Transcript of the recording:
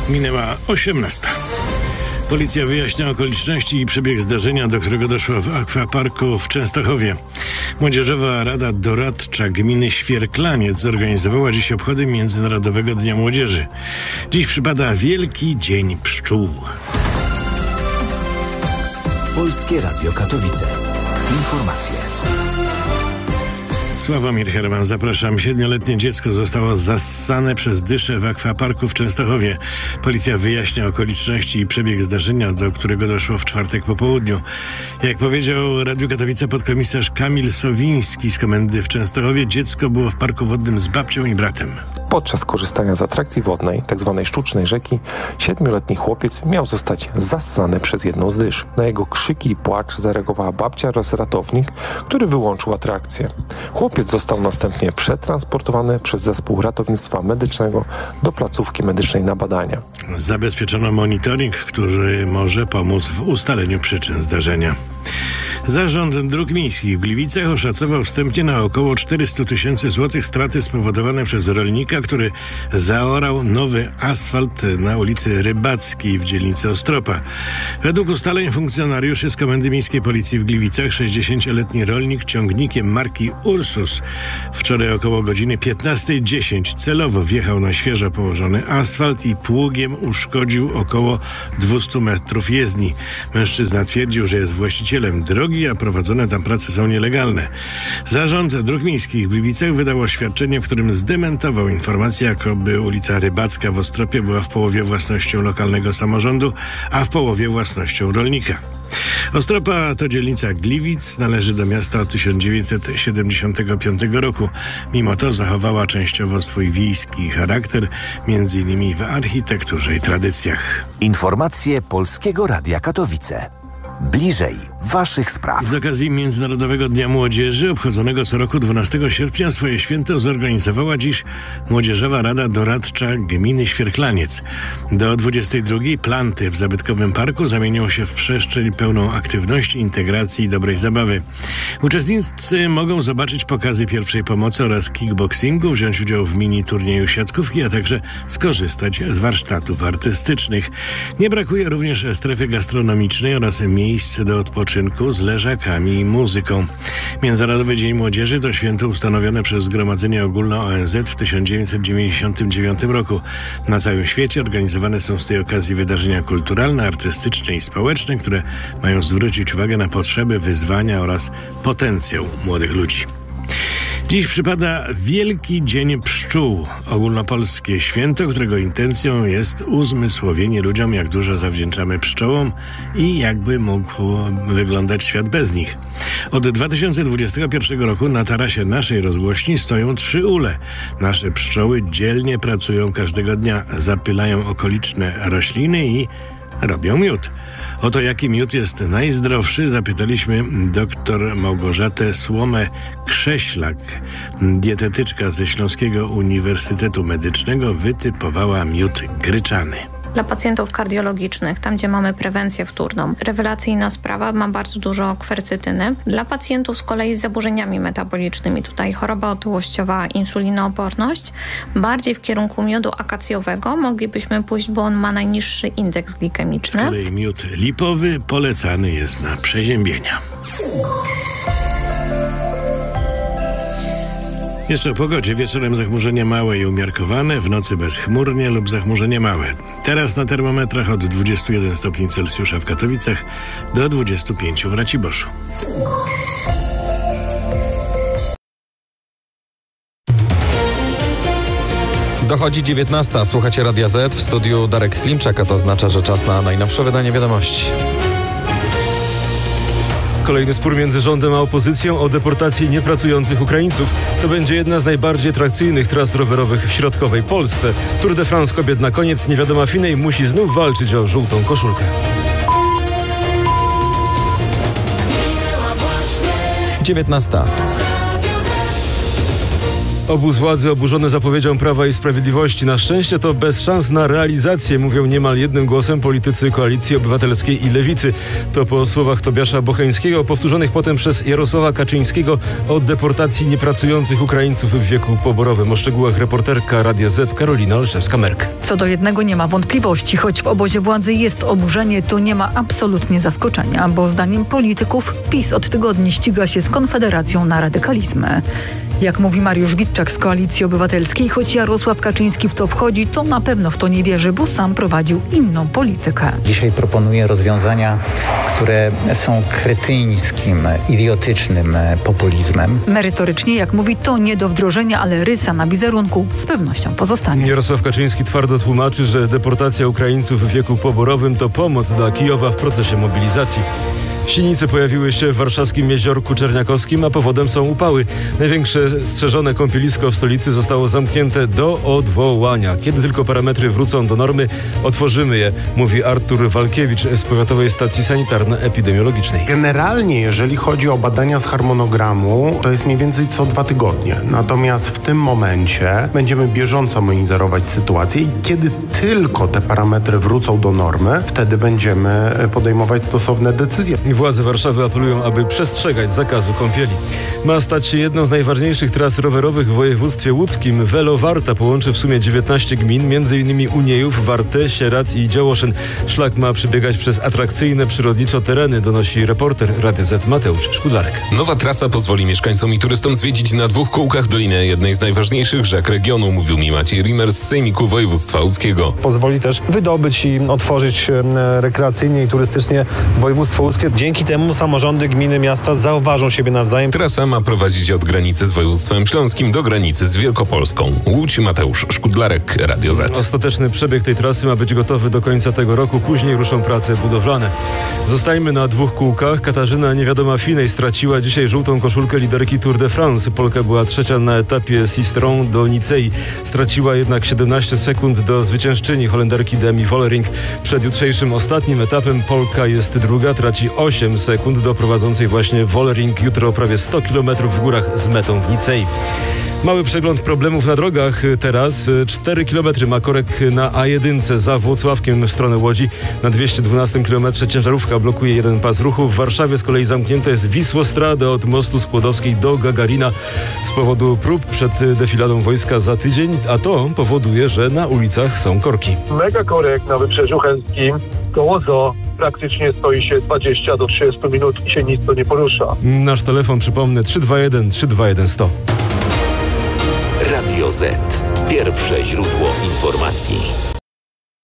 Minęła 18. Policja wyjaśnia okoliczności i przebieg zdarzenia, do którego doszło w akwaparku w Częstochowie. Młodzieżowa Rada Doradcza Gminy Świerklaniec zorganizowała dziś obchody Międzynarodowego Dnia Młodzieży. Dziś przypada Wielki Dzień Pszczół. Polskie Radio Katowice. Informacje. Sławomir Herman, zapraszam. 7-letnie dziecko zostało zassane przez dyszę w akwaparku w Częstochowie. Policja wyjaśnia okoliczności i przebieg zdarzenia, do którego doszło w czwartek po południu. Jak powiedział Radiu Katowice podkomisarz Kamil Sowiński z komendy w Częstochowie, dziecko było w parku wodnym z babcią i bratem. Podczas korzystania z atrakcji wodnej, tzw. sztucznej rzeki, 7-letni chłopiec miał zostać zassany przez jedną z dysz. Na jego krzyki i płacz zareagowała babcia oraz ratownik, który wyłączył atrakcję. Chłopiec został następnie przetransportowany przez zespół ratownictwa medycznego do placówki medycznej na badania. Zabezpieczono monitoring, który może pomóc w ustaleniu przyczyn zdarzenia. Zarząd Dróg Miejskich w Gliwicach oszacował wstępnie na około 400 000 złotych straty spowodowane przez rolnika, który zaorał nowy asfalt na ulicy Rybackiej w dzielnicy Ostropa. Według ustaleń funkcjonariuszy z Komendy Miejskiej Policji w Gliwicach 60-letni rolnik ciągnikiem marki Ursus wczoraj około godziny 15:10 celowo wjechał na świeżo położony asfalt i pługiem uszkodził około 200 metrów jezdni. Mężczyzna twierdził, że jest właścicielem drogi, a prowadzone tam prace są nielegalne. Zarząd Dróg Miejskich w Gliwicach wydał oświadczenie, w którym zdementował informację, jakoby ulica Rybacka w Ostropie była w połowie własnością lokalnego samorządu, a w połowie własnością rolnika. Ostropa to dzielnica Gliwic, należy do miasta od 1975 roku. Mimo to zachowała częściowo swój wiejski charakter, m.in. w architekturze i tradycjach. Informacje Polskiego Radia Katowice. Bliżej waszych spraw. Z okazji Międzynarodowego Dnia Młodzieży, obchodzonego co roku 12 sierpnia, swoje święto zorganizowała dziś Młodzieżowa Rada Doradcza Gminy Świerklaniec. Do 22:00 planty w zabytkowym parku zamienią się w przestrzeń pełną aktywności, integracji i dobrej zabawy. Uczestnicy mogą zobaczyć pokazy pierwszej pomocy oraz kickboxingu, wziąć udział w mini turnieju siatkówki, a także skorzystać z warsztatów artystycznych. Nie brakuje również strefy gastronomicznej oraz miejsce do odpoczynku z leżakami i muzyką. Międzynarodowy Dzień Młodzieży to święto ustanowione przez Zgromadzenie Ogólne ONZ w 1999 roku. Na całym świecie organizowane są z tej okazji wydarzenia kulturalne, artystyczne i społeczne, które mają zwrócić uwagę na potrzeby, wyzwania oraz potencjał młodych ludzi. Dziś przypada Wielki Dzień Pszczół, ogólnopolskie święto, którego intencją jest uzmysłowienie ludziom, jak dużo zawdzięczamy pszczołom i jakby mógł wyglądać świat bez nich. Od 2021 roku na tarasie naszej rozgłośni stoją 3 ule. Nasze pszczoły dzielnie pracują każdego dnia, zapylają okoliczne rośliny i robią miód. O to, jaki miód jest najzdrowszy, zapytaliśmy dr Małgorzatę Słomę-Krześlak. Dietetyczka ze Śląskiego Uniwersytetu Medycznego wytypowała miód gryczany. Dla pacjentów kardiologicznych, tam gdzie mamy prewencję wtórną, rewelacyjna sprawa, ma bardzo dużo kwercytyny. Dla pacjentów z kolei z zaburzeniami metabolicznymi, tutaj choroba otyłościowa, insulinooporność, bardziej w kierunku miodu akacjowego moglibyśmy pójść, bo on ma najniższy indeks glikemiczny. Z kolei miód lipowy polecany jest na przeziębienia. Jeszcze o pogodzie. Wieczorem zachmurzenie małe i umiarkowane, w nocy bezchmurnie lub zachmurzenie małe. Teraz na termometrach od 21 stopni Celsjusza w Katowicach do 25 w Raciboszu. Dochodzi 19. Słuchacie Radia Z. W studiu Darek Klimczak, a to oznacza, że czas na najnowsze wydanie wiadomości. Kolejny spór między rządem a opozycją o deportacji niepracujących Ukraińców. To będzie jedna z najbardziej atrakcyjnych tras rowerowych w środkowej Polsce. Tour de France kobiet na koniec. Niewiadoma Finej musi znów walczyć o żółtą koszulkę. 19. Obóz władzy oburzony zapowiedzią Prawa i Sprawiedliwości. Na szczęście to bez szans na realizację, mówią niemal jednym głosem politycy Koalicji Obywatelskiej i Lewicy. To po słowach Tobiasza Bocheńskiego, powtórzonych potem przez Jarosława Kaczyńskiego, o deportacji niepracujących Ukraińców w wieku poborowym. O szczegółach reporterka Radia Z Karolina Olszewska-Merk. Co do jednego nie ma wątpliwości. Choć w obozie władzy jest oburzenie, to nie ma absolutnie zaskoczenia, bo zdaniem polityków PiS od tygodni ściga się z Konfederacją na radykalizmy. Jak mówi Mariusz Witczak z Koalicji Obywatelskiej, choć Jarosław Kaczyński w to wchodzi, to na pewno w to nie wierzy, bo sam prowadził inną politykę. Dzisiaj proponuję rozwiązania, które są kretyńskim, idiotycznym populizmem. Merytorycznie, jak mówi, to nie do wdrożenia, ale rysa na wizerunku z pewnością pozostanie. Jarosław Kaczyński twardo tłumaczy, że deportacja Ukraińców w wieku poborowym to pomoc dla Kijowa w procesie mobilizacji. Sinice pojawiły się w warszawskim Jeziorku Czerniakowskim, a powodem są upały. Największe strzeżone kąpielisko w stolicy zostało zamknięte do odwołania. Kiedy tylko parametry wrócą do normy, otworzymy je, mówi Artur Walkiewicz z Powiatowej Stacji Sanitarno-Epidemiologicznej. Generalnie, jeżeli chodzi o badania z harmonogramu, to jest mniej więcej co 2 tygodnie. Natomiast w tym momencie będziemy bieżąco monitorować sytuację i kiedy tylko te parametry wrócą do normy, wtedy będziemy podejmować stosowne decyzje. Władze Warszawy apelują, aby przestrzegać zakazu kąpieli. Ma stać się jedną z najważniejszych tras rowerowych w województwie łódzkim. Velo Warta połączy w sumie 19 gmin, m.in. Uniejów, Wartę, Sierac i Działoszyn. Szlak ma przebiegać przez atrakcyjne przyrodniczo tereny, donosi reporter Radia Z Mateusz Szkudlarek. Nowa trasa pozwoli mieszkańcom i turystom zwiedzić na 2 kółkach dolinę jednej z najważniejszych rzek regionu, mówił mi Maciej Rimers z Sejmiku Województwa Łódzkiego. Pozwoli też wydobyć i otworzyć rekreacyjnie i turystycznie województwo łódzkie. Dzięki temu samorządy, gminy, miasta zauważą siebie nawzajem. Trasa ma prowadzić od granicy z województwem śląskim do granicy z Wielkopolską. Łódź, Mateusz Szkudlarek, Radio Z. Ostateczny przebieg tej trasy ma być gotowy do końca tego roku. Później ruszą prace budowlane. Zostajmy na 2 kółkach. Katarzyna Niewiadoma Finej straciła dzisiaj żółtą koszulkę liderki Tour de France. Polka była 3. na etapie Sisteron do Nicei. Straciła jednak 17 sekund do zwyciężczyni Holenderki Demi Vollering. Przed jutrzejszym ostatnim etapem Polka jest 2, traci 8 sekund do prowadzącej właśnie Vollering. Jutro prawie 100 km w górach z metą w Nicei. Mały przegląd problemów na drogach teraz. 4 km ma korek na A1 za Włocławkiem w stronę Łodzi. Na 212 km ciężarówka blokuje jeden pas ruchu. W Warszawie z kolei zamknięte jest Wisłostrada od mostu Skłodowskiej do Gagarina z powodu prób przed defiladą wojska za tydzień, a to powoduje, że na ulicach są korki. Mega korek na Wybrzeżu Chęskim. Koło ZOO praktycznie stoi się 20 do 30 minut i się nic to nie porusza. Nasz telefon, przypomnę, 321 321 100. Radio Z. Pierwsze źródło informacji.